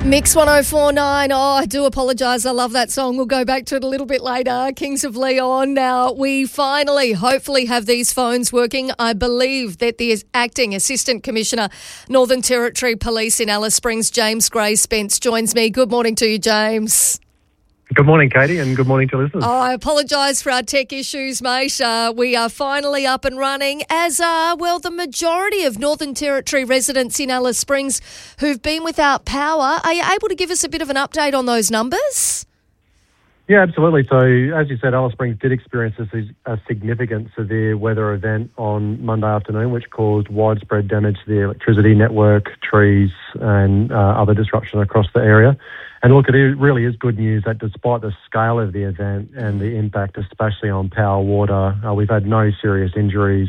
Mix 1049. Oh, I do apologise. I love that song. We'll go back to it a little bit later. Kings of Leon. Now, we finally, hopefully, have these phones working. I believe that the Acting Assistant Commissioner, Northern Territory Police in Alice Springs, James Gray-Spence, joins me. Good morning to you, James. Good morning, Katie, and good morning to listeners. Oh, I apologise for our tech issues, mate. We are finally up and running, as are, well, the majority of Northern Territory residents in Alice Springs who've been without power. Are you able to give us a bit of an update on those numbers? Yeah, absolutely. So, as you said, Alice Springs did experience a significant severe weather event on Monday afternoon, which caused widespread damage to the electricity network, trees, and other disruption across the area. And look, it really is good news that despite the scale of the event and the impact, especially on power, water, we've had no serious injuries.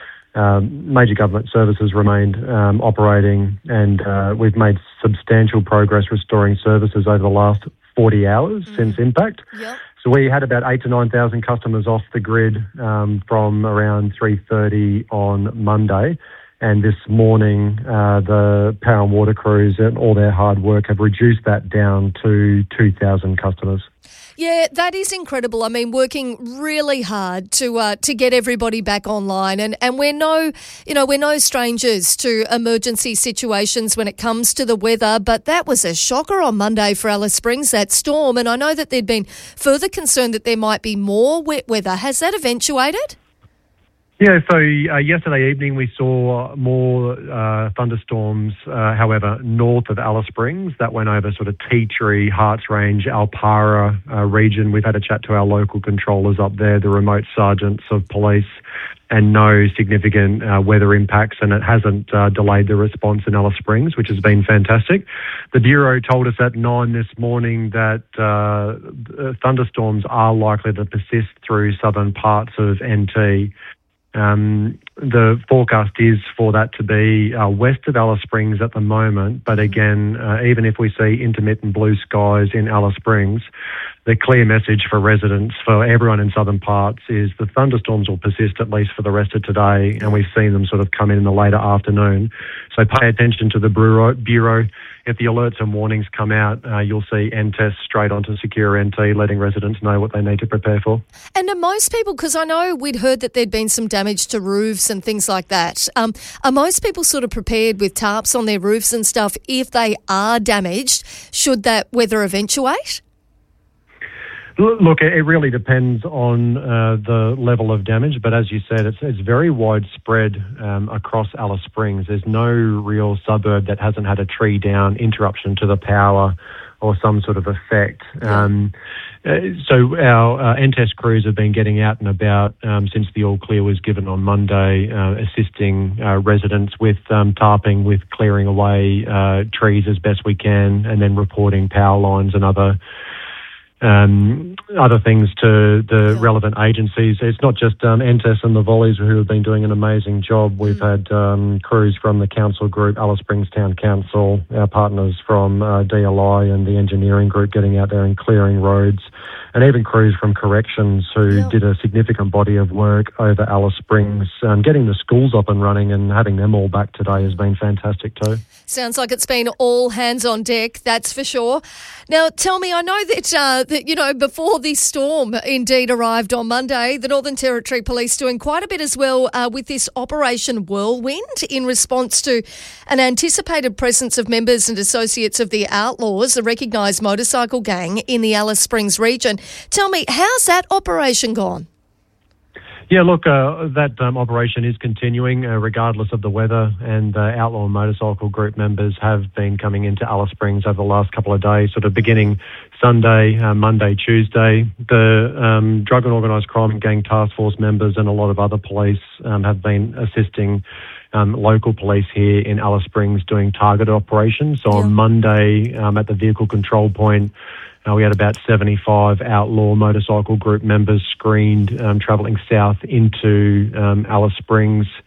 Major government services remained operating, and we've made substantial progress restoring services over the last 40 hours since impact. Yep. So we had about 8,000 to 9,000 customers off the grid from around 3:30 on Monday. And this morning, the power and water crews and all their hard work have reduced that down to 2,000 customers. Yeah, that is incredible. I mean, working really hard to get everybody back online, and we're no strangers to emergency situations when it comes to the weather. But that was a shocker on Monday for Alice Springs, that storm. And I know that there'd been further concern that there might be more wet weather. Has that eventuated? Yeah, so yesterday evening we saw more thunderstorms, however, north of Alice Springs. That went over sort of Tea Tree, Harts Range, Alpara region. We've had a chat to our local controllers up there, the remote sergeants of police, and no significant weather impacts, and it hasn't delayed the response in Alice Springs, which has been fantastic. The Bureau told us at 9 this morning that thunderstorms are likely to persist through southern parts of NT. The forecast is for that to be west of Alice Springs at the moment, but again, even if we see intermittent blue skies in Alice Springs, the clear message for residents, for everyone in southern parts, is the thunderstorms will persist at least for the rest of today, and we've seen them sort of come in the later afternoon. So pay attention to the Bureau. If the alerts and warnings come out, you'll see NTES straight onto Secure NT, letting residents know what they need to prepare for. And are most people, because I know we'd heard that there'd been some damage to roofs and things like that, are most people sort of prepared with tarps on their roofs and stuff if they are damaged, should that weather eventuate? Look, it really depends on the level of damage, but as you said, it's very widespread across Alice Springs. There's no real suburb that hasn't had a tree down, interruption to the power, or some sort of effect. So our NTES crews have been getting out and about since the all clear was given on Monday, assisting residents with tarping, with clearing away trees as best we can, and then reporting power lines and other things to the relevant agencies. It's not just NTES and the Volleys who have been doing an amazing job. We've had crews from the council group, Alice Springs Town Council, our partners from DLI and the engineering group getting out there and clearing roads, and even crews from corrections who did a significant body of work over Alice Springs. Getting the schools up and running and having them all back today has been fantastic too. Sounds like it's been all hands on deck, that's for sure. Now, tell me, I know that before this storm indeed arrived on Monday, the Northern Territory Police doing quite a bit as well with this Operation Whirlwind in response to an anticipated presence of members and associates of the Outlaws, a recognised motorcycle gang in the Alice Springs region. Tell me, how's that operation gone? Yeah, look, that operation is continuing regardless of the weather, and Outlaw Motorcycle Group members have been coming into Alice Springs over the last couple of days, sort of beginning Sunday, Monday, Tuesday. The Drug and Organised Crime and Gang Task Force members and a lot of other police have been assisting local police here in Alice Springs doing targeted operations. So on Monday at the vehicle control point, we had about 75 Outlaw Motorcycle Group members screened travelling south into Alice Springs.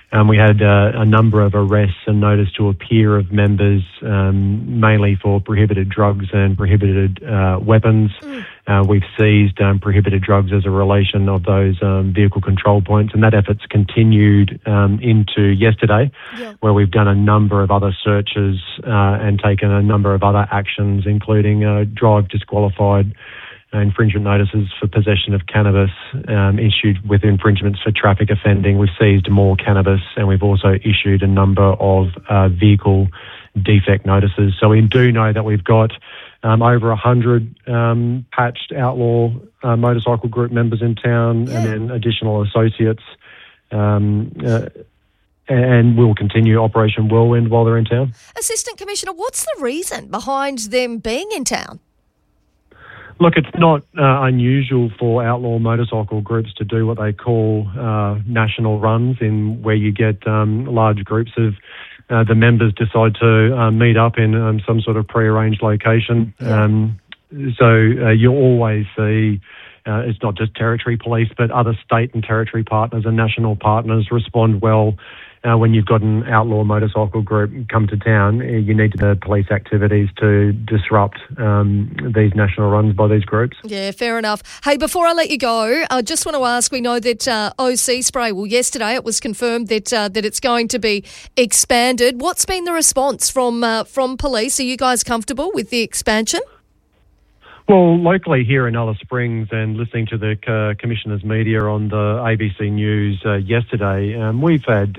We had a number of arrests and notice to appear of members, mainly for prohibited drugs and prohibited weapons. We've seized prohibited drugs as a relation of those vehicle control points, and that effort's continued into yesterday, where we've done a number of other searches and taken a number of other actions, including drive disqualified infringement notices for possession of cannabis issued with infringements for traffic offending. We've seized more cannabis, and we've also issued a number of vehicle defect notices. So we do know that we've got over 100 patched outlaw motorcycle group members in town, and then additional associates, and we'll continue Operation Whirlwind while they're in town. Assistant Commissioner, what's the reason behind them being in town? Look, it's not unusual for outlaw motorcycle groups to do what they call national runs, in where you get large groups of the members decide to meet up in some sort of prearranged location. So you'll always see it's not just Territory Police, but other state and territory partners and national partners respond well. When you've got an outlaw motorcycle group come to town, you need to do police activities to disrupt these national runs by these groups. Yeah, fair enough. Hey, before I let you go, I just want to ask, we know that OC spray, well, yesterday it was confirmed that it's going to be expanded. What's been the response from police? Are you guys comfortable with the expansion? Well, locally here in Alice Springs, and listening to the Commissioner's media on the ABC News yesterday, we've had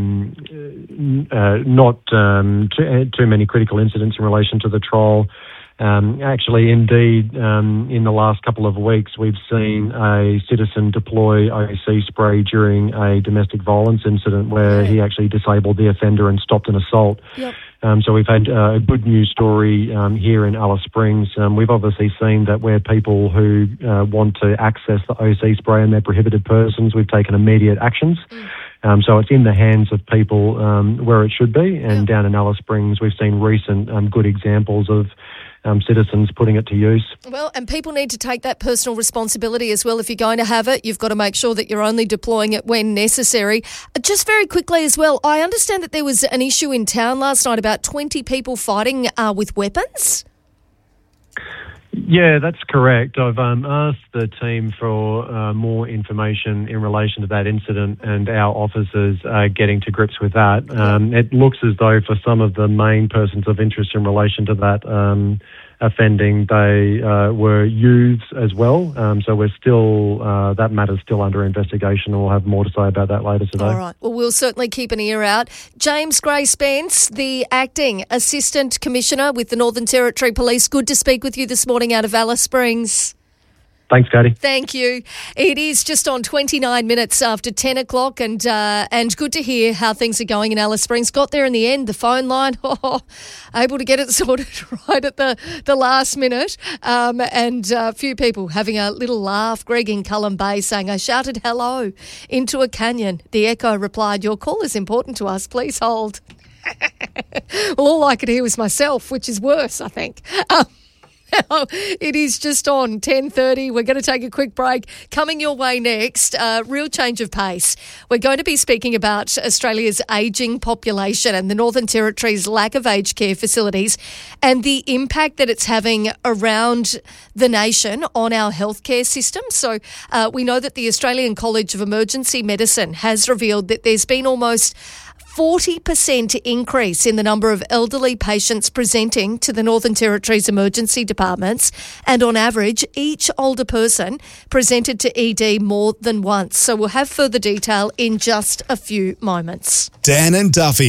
not too many critical incidents in relation to the trial. Actually, indeed, in the last couple of weeks, we've seen a citizen deploy OC spray during a domestic violence incident where he actually disabled the offender and stopped an assault. So we've had a good news story here in Alice Springs. We've obviously seen that where people who want to access the OC spray and they're prohibited persons, we've taken immediate actions. So it's in the hands of people where it should be. And down in Alice Springs, we've seen recent good examples of citizens putting it to use. Well, and people need to take that personal responsibility as well. If you're going to have it, you've got to make sure that you're only deploying it when necessary. Just very quickly as well, I understand that there was an issue in town last night about 20 people fighting with weapons. Yeah, that's correct. I've asked the team for more information in relation to that incident, and our officers are getting to grips with that. It looks as though for some of the main persons of interest in relation to that offending, they were youths as well. So we're still, that matter's still under investigation, and we'll have more to say about that later today. All right. Well, we'll certainly keep an ear out. James Gray-Spence, the Acting Assistant Commissioner with the Northern Territory Police, good to speak with you this morning out of Alice Springs. Thanks, Katie. Thank you. It is just on 29 minutes after 10 o'clock, and good to hear how things are going in Alice Springs. Got there in the end, the phone line, able to get it sorted right at the last minute, and a few people having a little laugh. Greg in Cullen Bay saying, I shouted hello into a canyon. The Echo replied, your call is important to us. Please hold. Well, all I could hear was myself, which is worse, I think. It is just on 10:30. We're going to take a quick break. Coming your way next, real change of pace. We're going to be speaking about Australia's ageing population and the Northern Territory's lack of aged care facilities and the impact that it's having around the nation on our healthcare system. So we know that the Australian College of Emergency Medicine has revealed that there's been almost 40% increase in the number of elderly patients presenting to the Northern Territory's emergency departments, and on average, each older person presented to ED more than once. So we'll have further detail in just a few moments. Dan and Duffy.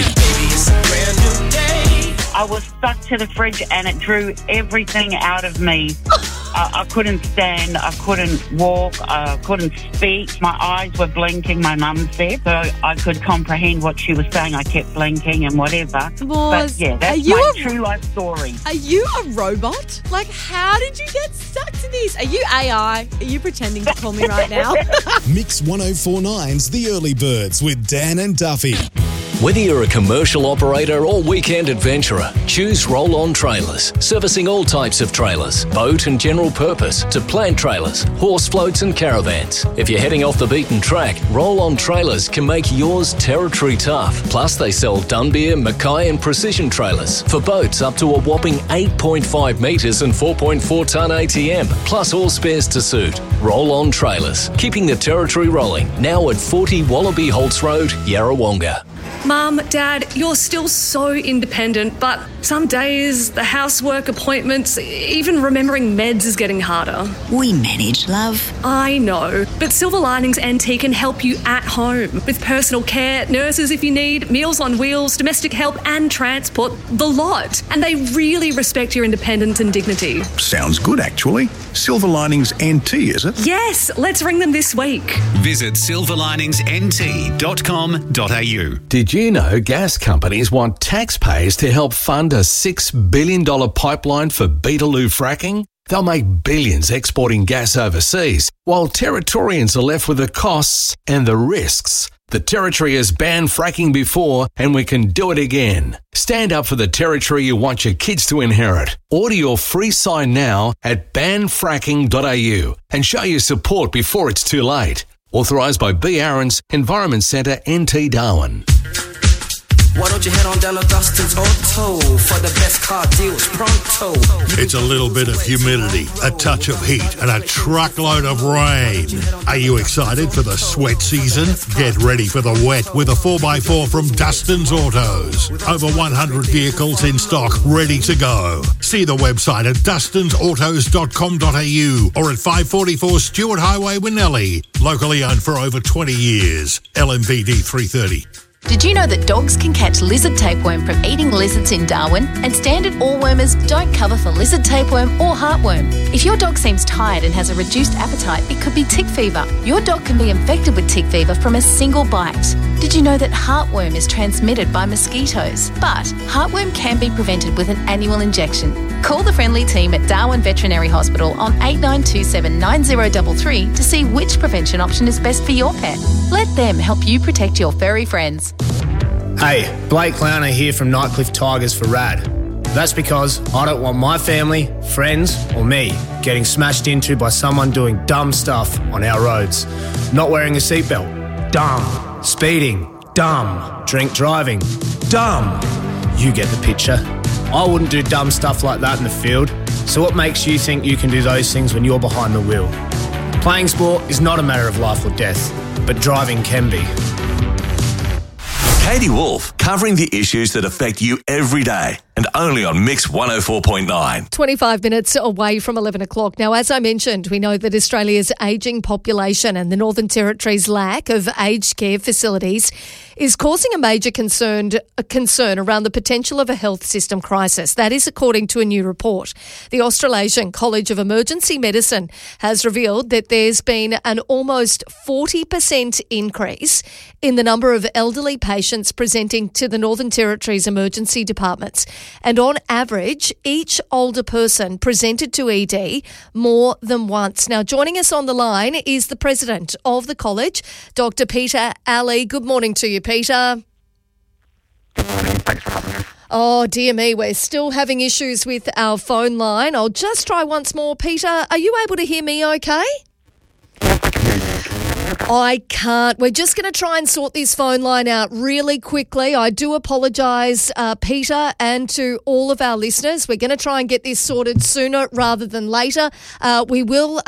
I was stuck to the fridge and it drew everything out of me. I couldn't stand, I couldn't walk, I couldn't speak. My eyes were blinking, my mum said, so I could comprehend what she was saying. I kept blinking and whatever. But yeah, that's my true life story. Are you a robot? Like, how did you get stuck to this? Are you AI? Are you pretending to call me right now? Mix 104.9's The Early Birds with Dan and Duffy. Whether you're a commercial operator or weekend adventurer, choose Roll-On Trailers, servicing all types of trailers, boat and general purpose, to plant trailers, horse floats and caravans. If you're heading off the beaten track, Roll-On Trailers can make yours territory tough. Plus, they sell Dunbeer, Mackay and Precision trailers for boats up to a whopping 8.5 metres and 4.4 tonne ATM, plus all spares to suit. Roll-On Trailers, keeping the territory rolling, now at 40 Wallaby Holts Road, Yarrawonga. Mum, Dad, you're still so independent, but some days the housework, appointments, even remembering meds is getting harder. We manage, love. I know, but Silver Linings NT can help you at home with personal care, nurses if you need, meals on wheels, domestic help and transport, the lot. And they really respect your independence and dignity. Sounds good, actually. Silver Linings NT, is it? Yes, let's ring them this week. Visit silverliningsnt.com.au. Did you know gas companies want taxpayers to help fund a $6 billion pipeline for Beetaloo fracking? They'll make billions exporting gas overseas, while Territorians are left with the costs and the risks. The Territory has banned fracking before, and we can do it again. Stand up for the Territory you want your kids to inherit. Order your free sign now at banfracking.au and show your support before it's too late. Authorised by B. Aarons, Environment Centre, NT Darwin. Why don't you head on down to Dustin's Auto for the best car deals pronto? It's a little bit of humidity, a touch of heat, and a truckload of rain. Are you excited for the sweat season? Get ready for the wet with a 4x4 from Dustin's Autos. Over 100 vehicles in stock, ready to go. See the website at dustinsautos.com.au or at 544 Stewart Highway, Winnellie. Locally owned for over 20 years. LMVD 330. Did you know that dogs can catch lizard tapeworm from eating lizards in Darwin? And standard all-wormers don't cover for lizard tapeworm or heartworm. If your dog seems tired and has a reduced appetite, it could be tick fever. Your dog can be infected with tick fever from a single bite. Did you know that heartworm is transmitted by mosquitoes? But heartworm can be prevented with an annual injection. Call the friendly team at Darwin Veterinary Hospital on 8927 9033 to see which prevention option is best for your pet. Let them help you protect your furry friends. Hey, Blake Clowner here from Nightcliff Tigers for RAD. That's because I don't want my family, friends or me getting smashed into by someone doing dumb stuff on our roads. Not wearing a seatbelt, dumb. Speeding, dumb. Drink driving, dumb. You get the picture. I wouldn't do dumb stuff like that in the field. So what makes you think you can do those things when you're behind the wheel? Playing sport is not a matter of life or death, but driving can be. Katie Wolf, covering the issues that affect you every day, and only on Mix 104.9. 25 minutes away from 11 o'clock. Now, as I mentioned, we know that Australia's ageing population and the Northern Territory's lack of aged care facilities is causing a major concern around the potential of a health system crisis. That is according to a new report. The Australasian College of Emergency Medicine has revealed that there's been an almost 40% increase in the number of elderly patients presenting to the Northern Territory's emergency departments. And on average, each older person presented to ED more than once. Now, joining us on the line is the president of the college, Dr. Peter Ali. Good morning to you, Peter. Good morning. Thanks for having me. Oh, dear me, we're still having issues with our phone line. I'll just try once more. Peter, are you able to hear me okay? Yes, I can hear you. I can't. We're just going to try and sort this phone line out really quickly. I do apologise, Peter, and to all of our listeners. We're going to try and get this sorted sooner rather than later. We will.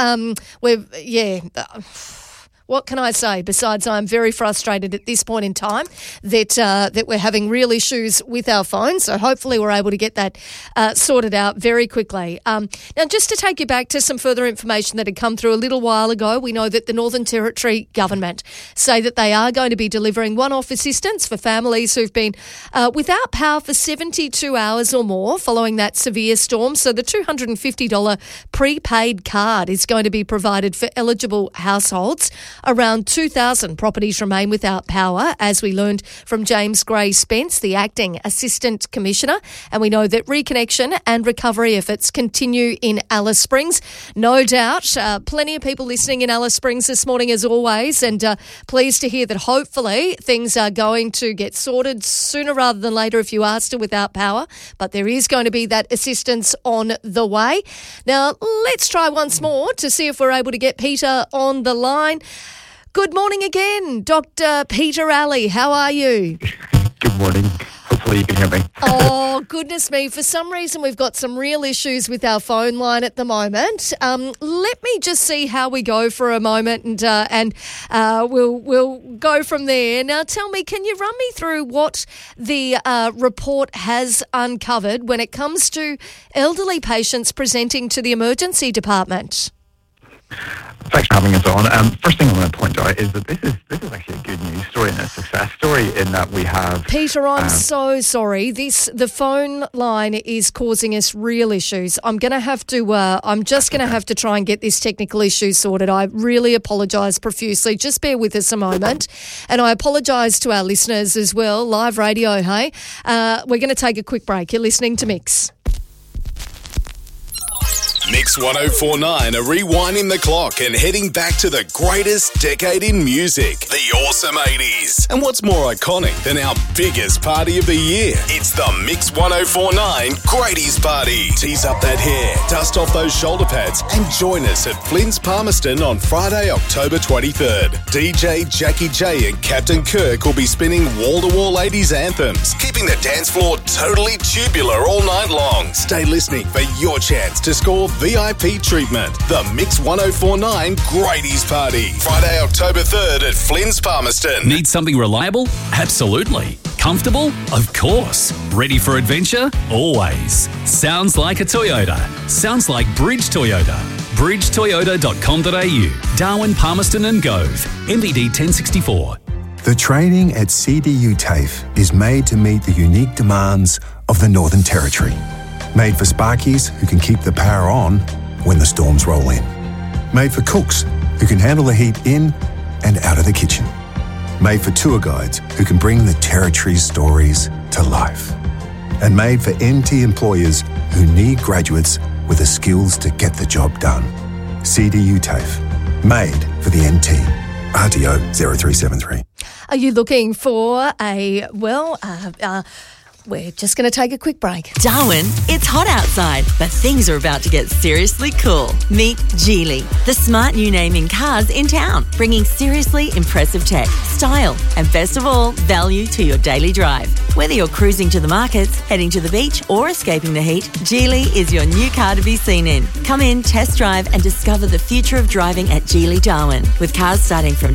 What can I say? Besides, I'm very frustrated at this point in time that we're having real issues with our phones. So hopefully we're able to get that sorted out very quickly. Now, just to take you back to some further information that had come through a little while ago, we know that the Northern Territory government say that they are going to be delivering one-off assistance for families who've been without power for 72 hours or more following that severe storm. So the $250 prepaid card is going to be provided for eligible households. Around 2,000 properties remain without power, as we learned from James Gray Spence, the Acting Assistant Commissioner. And we know that reconnection and recovery efforts continue in Alice Springs. No doubt, plenty of people listening in Alice Springs this morning as always, and pleased to hear that hopefully things are going to get sorted sooner rather than later if you are still without power. But there is going to be that assistance on the way. Now, let's try once more to see if we're able to get Peter on the line. Good morning again, Dr. Peter Alley. How are you? Good morning. Hopefully you can hear me. Oh, goodness me. For some reason, we've got some real issues with our phone line at the moment. Let me just see how we go for a moment and we'll go from there. Now, tell me, can you run me through what the report has uncovered when it comes to elderly patients presenting to the emergency department? Thanks for having us on. First thing I want to point out is that this is actually a good news story and a success story in that we have... Peter, I'm so sorry. The phone line is causing us real issues. I'm just going to have to try and get this technical issue sorted. I really apologise profusely. Just bear with us a moment. And I apologise to our listeners as well. Live radio, hey? We're going to take a quick break. You're listening to Mix. Mix 1049 are rewinding the clock and heading back to the greatest decade in music, the awesome 80s. And what's more iconic than our biggest party of the year? It's the Mix 1049 Greaties Party. Tease up that hair, dust off those shoulder pads and join us at Flynn's Palmerston on Friday, October 23rd. DJ Jackie J and Captain Kirk will be spinning wall-to-wall 80s anthems, keeping the dance floor totally tubular all night long. Stay listening for your chance to score VIP treatment. The Mix 1049 Greaties Party. Friday, October 3rd at Flynn's Palmerston. Need something reliable? Absolutely. Comfortable? Of course. Ready for adventure? Always. Sounds like a Toyota. Sounds like Bridge Toyota. bridgetoyota.com.au. Darwin, Palmerston and Gove. MBD 1064. The training at CDU TAFE is made to meet the unique demands of the Northern Territory. Made for sparkies who can keep the power on when the storms roll in. Made for cooks who can handle the heat in and out of the kitchen. Made for tour guides who can bring the Territory's stories to life. And made for NT employers who need graduates with the skills to get the job done. CDU TAFE. Made for the NT. RTO 0373. Are you looking for we're just going to take a quick break. Darwin, it's hot outside, but things are about to get seriously cool. Meet Geely, the smart new name in cars in town, bringing seriously impressive tech, style, and best of all, value to your daily drive. Whether you're cruising to the markets, heading to the beach, or escaping the heat, Geely is your new car to be seen in. Come in, test drive, and discover the future of driving at Geely Darwin. With cars starting from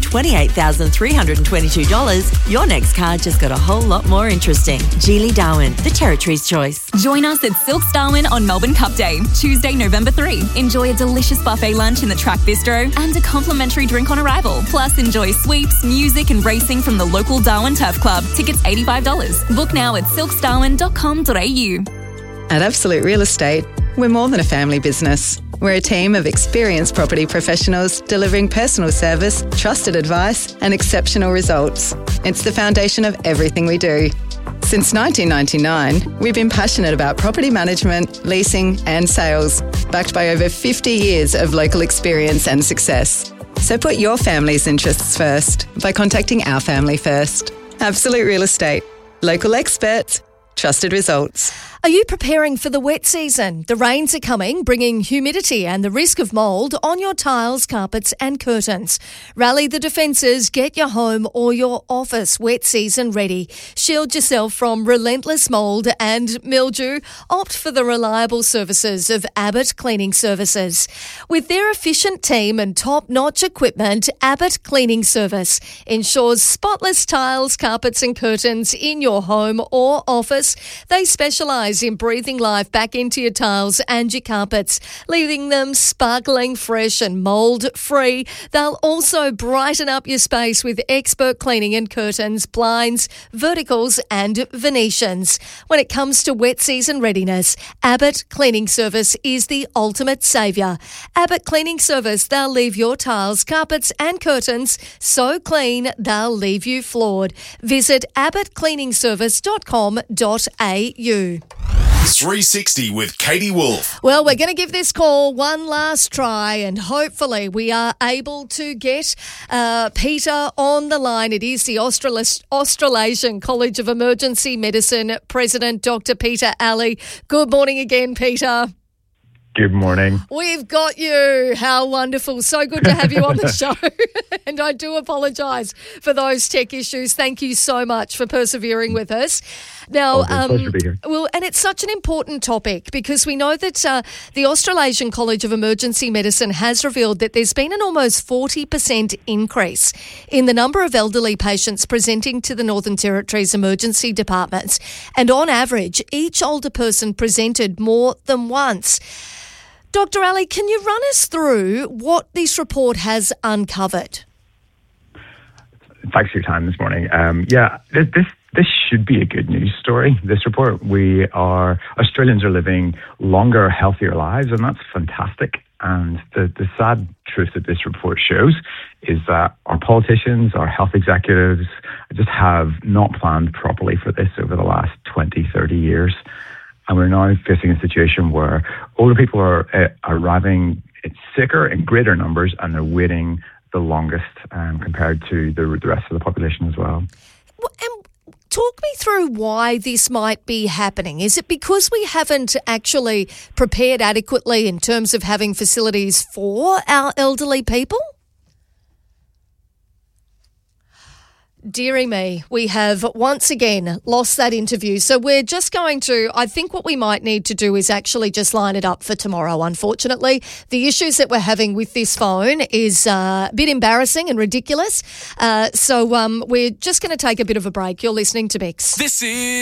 $28,322, your next car just got a whole lot more interesting. Geely Darwin, the Territory's choice. Join us at Silks Darwin on Melbourne Cup Day, Tuesday, November 3. Enjoy a delicious buffet lunch in the Track Bistro and a complimentary drink on arrival. Plus, enjoy sweeps, music and racing from the local Darwin Turf Club. Tickets $85. Book now at silksdarwin.com.au. At Absolute Real Estate, we're more than a family business. We're a team of experienced property professionals delivering personal service, trusted advice, and exceptional results. It's the foundation of everything we do. Since 1999, we've been passionate about property management, leasing, and sales, backed by over 50 years of local experience and success. So put your family's interests first by contacting our family first. Absolute Real Estate. Local experts, trusted results. Are you preparing for the wet season? The rains are coming, bringing humidity and the risk of mould on your tiles, carpets and curtains. Rally the defences, get your home or your office wet season ready. Shield yourself from relentless mould and mildew. Opt for the reliable services of Abbott Cleaning Services. With their efficient team and top-notch equipment, Abbott Cleaning Service ensures spotless tiles, carpets and curtains in your home or office. They specialise specialise in breathing life back into your tiles and your carpets, leaving them sparkling fresh and mould-free. They'll also brighten up your space with expert cleaning in curtains, blinds, verticals and Venetians. When it comes to wet season readiness, Abbott Cleaning Service is the ultimate saviour. Abbott Cleaning Service, they'll leave your tiles, carpets and curtains so clean they'll leave you floored. Visit abbottcleaningservice.com.au. 360 with Katie Wolf. Well, we're going to give this call one last try and hopefully we are able to get Peter on the line. It is the Australasian College of Emergency Medicine President, Dr. Peter Alley. Good morning again, Peter. Good morning. We've got you. How wonderful. So good to have you on the show. And I do apologise for those tech issues. Thank you so much for persevering with us. Now, pleasure to be here. Well, and it's such an important topic because we know that the Australasian College of Emergency Medicine has revealed that there's been an almost 40% increase in the number of elderly patients presenting to the Northern Territory's emergency departments. And on average, each older person presented more than once. Dr. Alley, can you run us through what this report has uncovered? Thanks for your time this morning. This should be a good news story, this report. Australians are living longer, healthier lives, and that's fantastic. And the sad truth that this report shows is that our politicians, our health executives just have not planned properly for this over the last 20, 30 years. And we're now facing a situation where older people are arriving sicker in greater numbers and they're waiting the longest compared to the rest of the population as well. And talk me through why this might be happening. Is it because we haven't actually prepared adequately in terms of having facilities for our elderly people? Dearie me, we have once again lost that interview. So we're just going to, I think what we might need to do is actually just line it up for tomorrow, unfortunately. The issues that we're having with this phone is a bit embarrassing and ridiculous. So we're just going to take a bit of a break. You're listening to Mix. This is